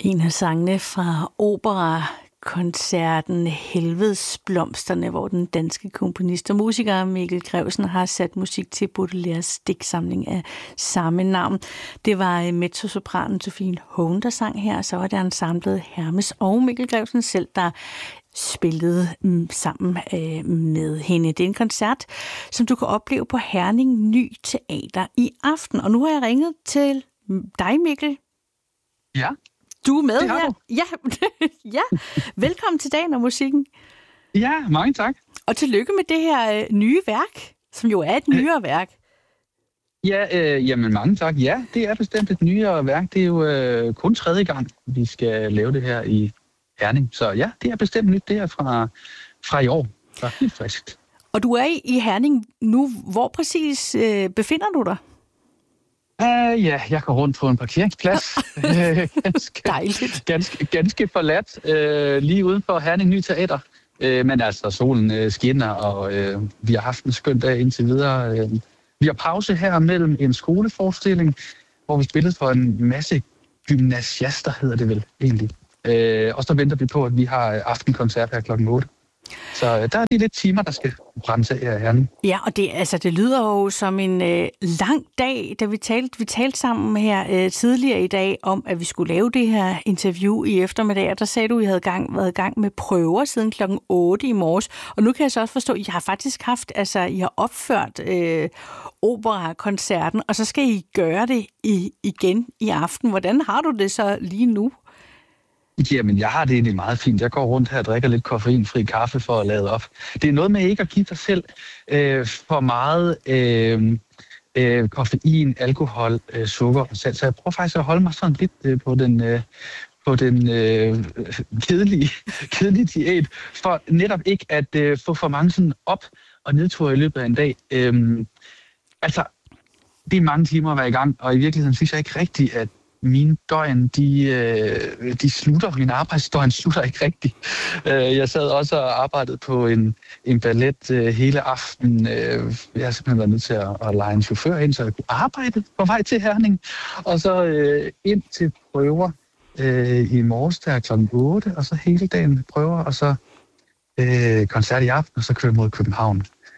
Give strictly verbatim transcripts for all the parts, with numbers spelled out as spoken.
En af sangene fra operakoncerten Helvedesblomsterne, hvor den danske komponist og musiker Mikkel Grevsen har sat musik til Baudelaires digtsamling af samme navn. Det var mezzosopranen Sofie Hohen, der sang her, og så var det ensemblet Hermes og Mikkel Grevsen selv, der spillede sammen med hende. Det er en koncert, som du kan opleve på Herning Ny Teater i aften. Og nu har jeg ringet til dig, Mikkel. Ja. Du er med det her. Ja. ja. Velkommen til Dagen og Musikken. Ja, mange tak. Og tillykke med det her øh, nye værk, som jo er et nyere værk. Ja, øh, jamen mange tak. Ja, det er bestemt et nyere værk. Det er jo øh, kun tredje gang, vi skal lave det her i Herning. Så ja, det er bestemt nyt. Det er fra, fra i år. Så helt friskt. Og du er i Herning nu. Hvor præcis øh, befinder du dig? Uh, ja, jeg går rundt på en parkeringsplads. ganske, Dejligt. Ganske, ganske forladt. Uh, lige uden for Herning Ny Teater. Uh, men altså, solen uh, skinner, og uh, vi har haft en skøn dag indtil videre. Uh, vi har pause her mellem en skoleforestilling, hvor vi spillede for en masse gymnasiaster, hedder det vel egentlig. Uh, og så venter vi på, at vi har aftenkoncert her klokken otte. Så øh, der er de lidt timer, der skal brænde sig her Herning. Ja, og det, altså, det lyder jo som en øh, lang dag, da vi talte, vi talte sammen her øh, tidligere i dag om, at vi skulle lave det her interview i eftermiddag, og der sagde du, at I havde gang, været i gang med prøver siden klokken otte i morges. Og nu kan jeg så også forstå, at I har faktisk haft, altså I har opført øh, operakoncerten, og så skal I gøre det i, igen i aften. Hvordan har du det så lige nu? Jamen, jeg har det egentlig meget fint. Jeg går rundt her og drikker lidt koffeinfri kaffe for at lade op. Det er noget med ikke at give dig selv øh, for meget øh, øh, koffein, alkohol, øh, sukker og salt. Så jeg prøver faktisk at holde mig sådan lidt øh, på den, øh, på den øh, kedelige, kedelige diæt, for netop ikke at øh, få for mange sådan op- og nedture i løbet af en dag. Øh, altså, det er mange timer at være i gang, og i virkeligheden synes jeg ikke rigtigt, at mine døgn, de, øh, de slutter. Min arbejdsdøgn slutter ikke rigtigt. Øh, jeg sad også og arbejdede på en, en ballet øh, hele aften. Øh, jeg har simpelthen været nødt til at, at lege en chauffør ind, så jeg kunne arbejde på vej til Herning. Og så øh, ind til prøver øh, i morges der klokken otte, og så hele dagen prøver, og så øh, koncert i aften, og så kører jeg mod København.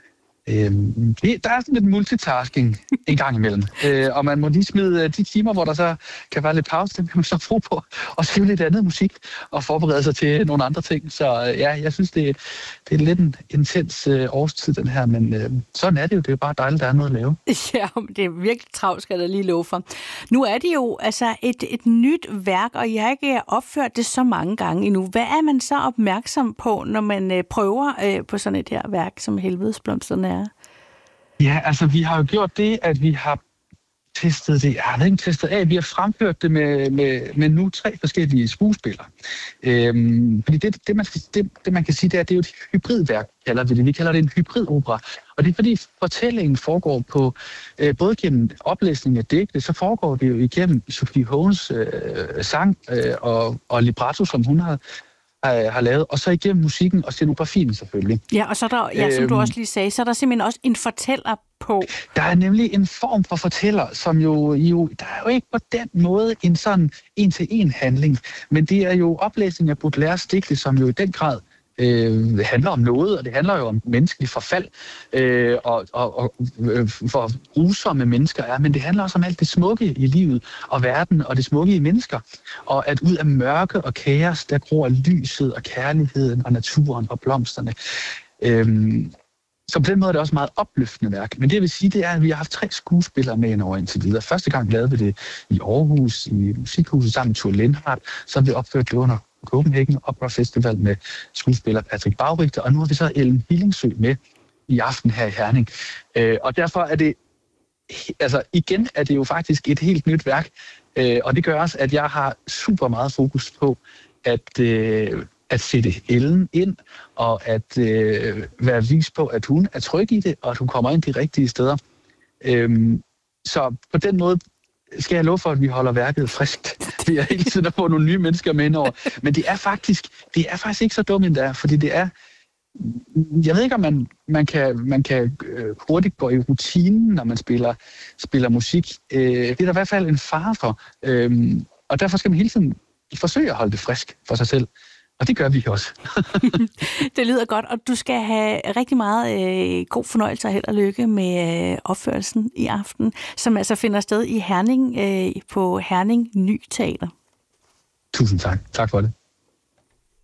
Øhm, det, der er sådan lidt multitasking en gang imellem, øh, og man må lige smide de timer, hvor der så kan være lidt pause, dem kan man så bruge på og skrive lidt andet musik og forberede sig til nogle andre ting. Så øh, ja, jeg synes, det, det er lidt en intens øh, årstid, den her, men øh, sådan er det jo. Det er jo bare dejligt, der er noget at lave. Ja, det er virkelig travlt, skal jeg lige love for. Nu er det jo altså et, et nyt værk, og jeg har ikke opført det så mange gange endnu. Hvad er man så opmærksom på, når man øh, prøver øh, på sådan et her værk, som Helvedesblomsterne er? Ja, altså vi har jo gjort det, at vi har testet det, jeg ved ikke testet af, vi har fremført det med, med, med nu tre forskellige skuespillere. Øhm, fordi det, det, man skal, det, det man kan sige, det er, det er jo et hybridværk, kalder vi det. Vi kalder det en hybridopera. Og det er fordi fortællingen foregår på, øh, både gennem oplæsning af digte, så foregår det jo igennem Sofie Hohens øh, sang øh, og, og libretto, som hun har har lavet, og så igennem musikken og scenografien selvfølgelig. Ja, og så er der, ja, som du også lige sagde, så er der simpelthen også en fortæller på. Der er nemlig en form for fortæller, som jo, jo der er jo ikke på den måde en sådan en-til-en handling, men det er jo oplæsning af Baudelaires digte, som jo i den grad øh, handler om noget, og det handler jo om menneskelig forfald, øh, og, og, og øh, for grusomme mennesker er, men det handler også om alt det smukke i livet og verden, og det smukke i mennesker, og at ud af mørke og kaos, der gror lyset og kærligheden og naturen og blomsterne. Øh, så på den måde er det også meget opløftende værk. Men det jeg vil sige, det er, at vi har haft tre skuespillere med ind over indtil videre. Første gang lavede vi det i Aarhus, i Musikhuset sammen med Thor Lindhardt, så har vi opført det under Copenhagen Opera Festival med skuespiller Patrick Baurichter, og nu har vi så Ellen Hillingsø med i aften her i Herning. Øh, og derfor er det, altså igen er det jo faktisk et helt nyt værk, øh, og det gør også, at jeg har super meget fokus på at, øh, at sætte Ellen ind, og at øh, være vis på, at hun er tryg i det, og at hun kommer ind de rigtige steder. Øh, så på den måde skal jeg love for, at vi holder værket friskt. Vi er hele tiden at få nogle nye mennesker med indover. Men det er faktisk, det er faktisk ikke så dumt endda, fordi det er, jeg ved ikke, om man, man kan, man kan hurtigt gå i rutinen, når man spiller, spiller musik. Det er der i hvert fald en fare for. Og derfor skal man hele tiden forsøge at holde det frisk for sig selv. Og det gør vi også. Det lyder godt, og du skal have rigtig meget øh, god fornøjelse og held og lykke med øh, opførelsen i aften, som altså finder sted i Herning øh, på Herning Ny Teater. Tusind tak. Tak for det.